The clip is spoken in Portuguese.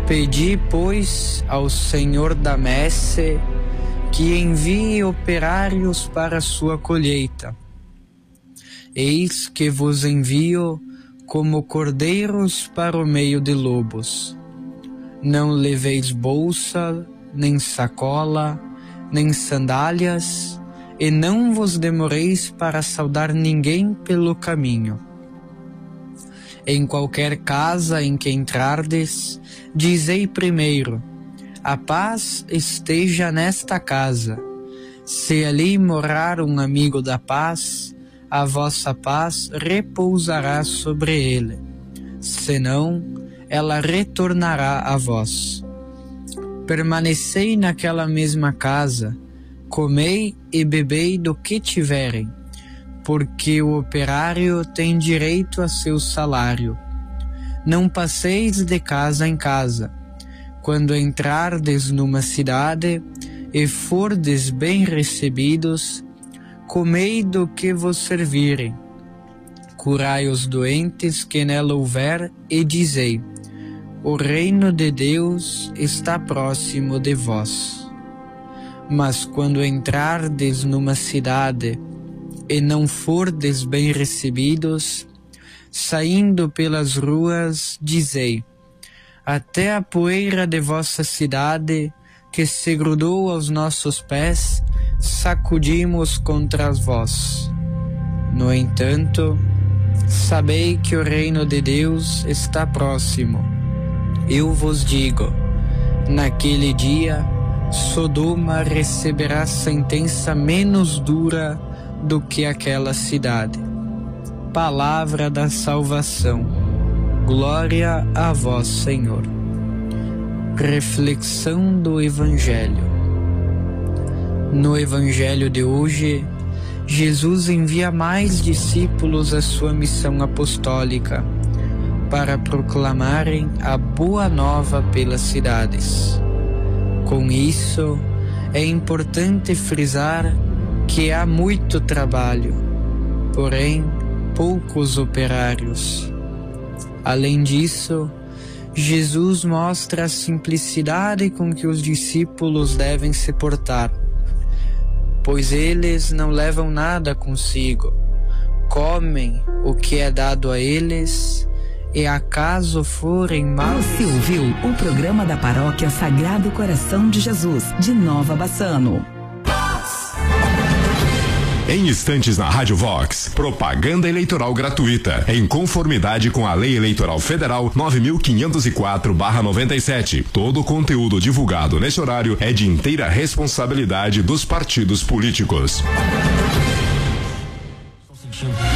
Pedi, pois, ao Senhor da messe que envie operários para a sua colheita. Eis que vos envio como cordeiros para o meio de lobos. Não leveis bolsa, nem sacola, nem sandálias, e não vos demoreis para saudar ninguém pelo caminho. Em qualquer casa em que entrardes, dizei primeiro: a paz esteja nesta casa. Se ali morar um amigo da paz, a vossa paz repousará sobre ele. Senão, ela retornará a vós. Permanecei naquela mesma casa, comei e bebei do que tiverem, porque o operário tem direito a seu salário. Não passeis de casa em casa. Quando entrardes numa cidade e fordes bem recebidos, comei do que vos servirem. Curai os doentes que nela houver e dizei: o reino de Deus está próximo de vós. Mas quando entrardes numa cidade e não fordes bem recebidos, saindo pelas ruas, dizei: até a poeira de vossa cidade, que se grudou aos nossos pés, sacudimos contra vós. No entanto, sabei que o reino de Deus está próximo. Eu vos digo, naquele dia, Sodoma receberá sentença menos dura do que aquela cidade. Palavra da salvação. Glória a vós, Senhor. Reflexão do Evangelho. No Evangelho de hoje, Jesus envia mais discípulos à sua missão apostólica para proclamarem a boa nova pelas cidades. Com isso, é importante frisar que há muito trabalho, porém poucos operários. Além disso, Jesus mostra a simplicidade com que os discípulos devem se portar, pois eles não levam nada consigo, comem o que é dado a eles, e acaso forem mal... Você ouviu o programa da Paróquia Sagrado Coração de Jesus, de Nova Bassano. Em instantes na Rádio Vox, propaganda eleitoral gratuita, em conformidade com a Lei Eleitoral Federal 9.504/97. Todo o conteúdo divulgado nesse horário é de inteira responsabilidade dos partidos políticos.